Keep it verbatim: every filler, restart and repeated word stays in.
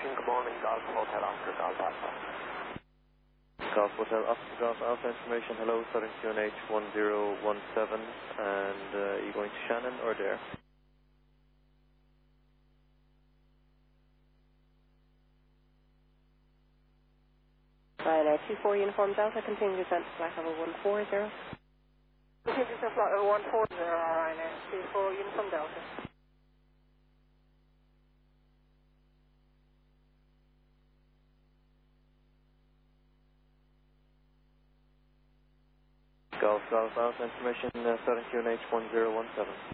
information. Good morning, Golf Hotel Oscar Golf Alpha. Golf Hotel Oscar Golf Alpha information. Hello, Southern Q N H one zero one seven. And uh, are you going to Shannon or Dare? Ryanair two four Uniform Delta, continue descent to flight level one four zero. Continue descent flight level one four zero, Ryanair two four Uniform Delta. Golf Golf Alpha information, uh, Southern Q N H one zero one seven.